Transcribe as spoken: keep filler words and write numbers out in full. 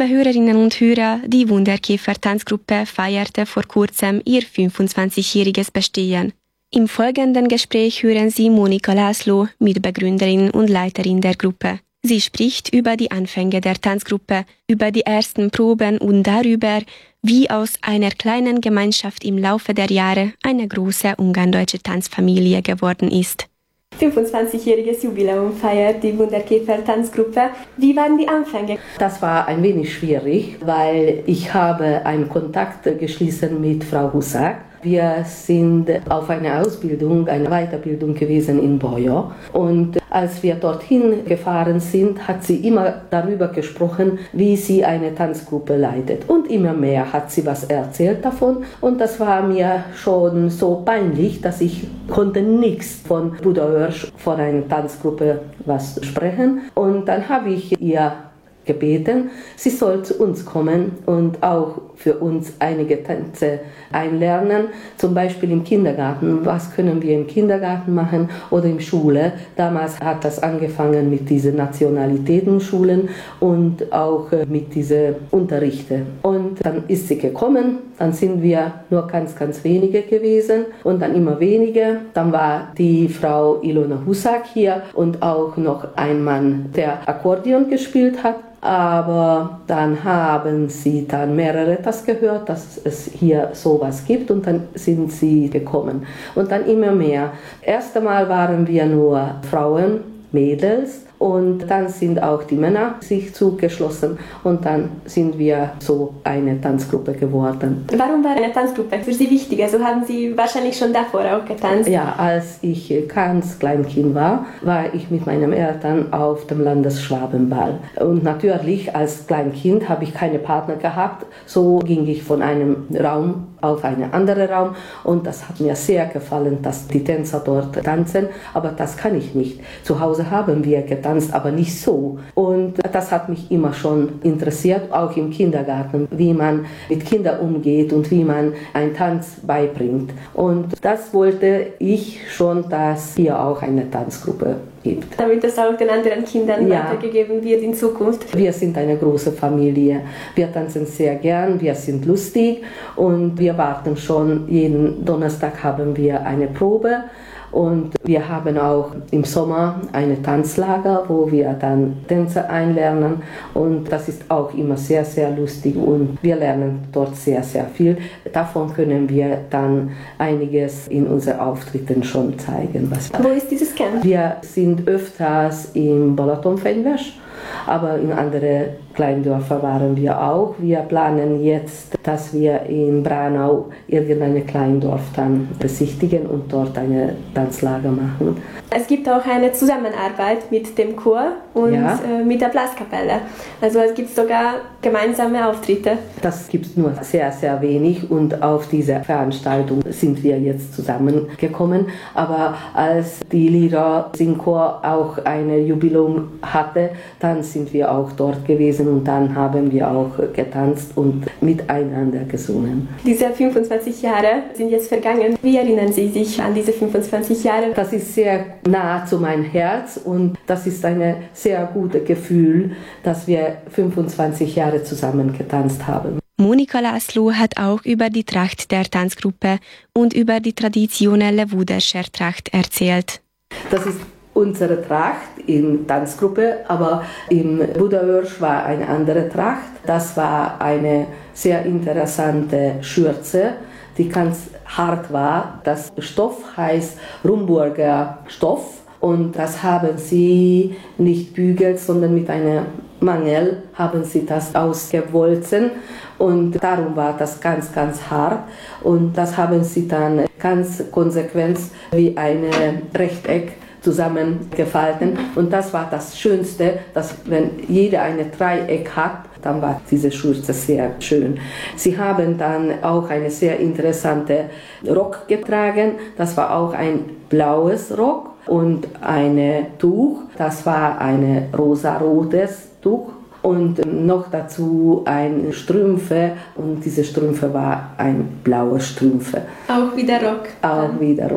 Liebe Hörerinnen und Hörer, die Wunderkäfer-Tanzgruppe feierte vor kurzem ihr fünfundzwanzigjähriges Bestehen. Im folgenden Gespräch hören Sie Monika László, Mitbegründerin und Leiterin der Gruppe. Sie spricht über die Anfänge der Tanzgruppe, über die ersten Proben und darüber, wie aus einer kleinen Gemeinschaft im Laufe der Jahre eine große ungarndeutsche Tanzfamilie geworden ist. fünfundzwanzigjähriges Jubiläum feiert die Wunderkäfer-Tanzgruppe. Wie waren die Anfänge? Das war ein wenig schwierig, weil ich habe einen Kontakt geschlossen mit Frau Husak. Wir sind auf eine Ausbildung, eine Weiterbildung gewesen in Bojo. Und als wir dorthin gefahren sind, hat sie immer darüber gesprochen, wie sie eine Tanzgruppe leitet. Und immer mehr hat sie was erzählt davon. Und das war mir schon so peinlich, dass ich konnte nichts von Budaörs, von einer Tanzgruppe was sprechen. Und dann habe ich ihr gebeten, sie soll zu uns kommen und auch für uns einige Tänze einlernen, zum Beispiel im Kindergarten. Was können wir im Kindergarten machen oder in Schule? Damals hat das angefangen mit diesen Nationalitätenschulen und auch mit diesen Unterrichten. Und dann ist sie gekommen, dann sind wir nur ganz, ganz wenige gewesen und dann immer weniger. Dann war die Frau Ilona Husak hier und auch noch ein Mann, der Akkordeon gespielt hat. Aber dann haben sie dann mehrere das gehört, dass es hier sowas gibt und dann sind sie gekommen. Und dann immer mehr. Erst einmal waren wir nur Frauen, Mädels. Und dann sind auch die Männer sich zugeschlossen und dann sind wir so eine Tanzgruppe geworden. Warum war eine Tanzgruppe für Sie wichtig? Also haben Sie wahrscheinlich schon davor auch getanzt? Ja, als ich ganz Kleinkind war, war ich mit meinen Eltern auf dem Landesschwabenball. Und natürlich als Kleinkind habe ich keine Partner gehabt. So ging ich von einem Raum auf einen anderen Raum und das hat mir sehr gefallen, dass die Tänzer dort tanzen, aber das kann ich nicht. Zu Hause haben wir getanzt, aber nicht so. Und das hat mich immer schon interessiert, auch im Kindergarten, wie man mit Kindern umgeht und wie man einen Tanz beibringt. Und das wollte ich schon, dass hier auch eine Tanzgruppe gibt. Damit es auch den anderen Kindern ja. weitergegeben wird in Zukunft. Wir sind eine große Familie. Wir tanzen sehr gern, wir sind lustig und wir warten schon. Jeden Donnerstag haben wir eine Probe. Und wir haben auch im Sommer eine Tanzlager, wo wir dann Tänze einlernen. Und das ist auch immer sehr, sehr lustig. Und wir lernen dort sehr, sehr viel. Davon können wir dann einiges in unseren Auftritten schon zeigen. Was Wo ist dieses Camp? Wir sind öfters im Balatonfenyves, aber in anderen Kleindörfer waren wir auch. Wir planen jetzt, dass wir in Braunau irgendein Kleindorf dann besichtigen und dort eine Tanzlager machen. Es gibt auch eine Zusammenarbeit mit dem Chor und ja. äh, mit der Blaskapelle. Also es gibt sogar gemeinsame Auftritte. Das gibt es nur sehr, sehr wenig und auf dieser Veranstaltung sind wir jetzt zusammengekommen. Aber als die Lira Singchor auch ein Jubiläum hatte, dann sind wir auch dort gewesen und dann haben wir auch getanzt und miteinander gesungen. Diese fünfundzwanzig Jahre sind jetzt vergangen. Wie erinnern Sie sich an diese fünfundzwanzig Jahre? Das ist sehr nah zu meinem Herz und das ist ein sehr gutes Gefühl, dass wir fünfundzwanzig Jahre zusammen getanzt haben. Monika László hat auch über die Tracht der Tanzgruppe und über die traditionelle Wuderscher Tracht erzählt. Das ist unsere Tracht in Tanzgruppe, aber im Budaörs war eine andere Tracht. Das war eine sehr interessante Schürze, die ganz hart war. Das Stoff heißt Rumburger Stoff und das haben sie nicht bügelt, sondern mit einem Mangel haben sie das ausgewolzen und darum war das ganz, ganz hart und das haben sie dann ganz konsequent wie ein Rechteck zusammengefalten und das war das Schönste, dass wenn jeder ein Dreieck hat, dann war diese Schürze sehr schön. Sie haben dann auch eine sehr interessante Rock getragen, das war auch ein blaues Rock und ein Tuch, das war ein rosarotes Tuch und noch dazu ein Strümpfe und diese Strümpfe war ein blauer Strümpfe. Auch wieder Rock. Auch wieder Rock.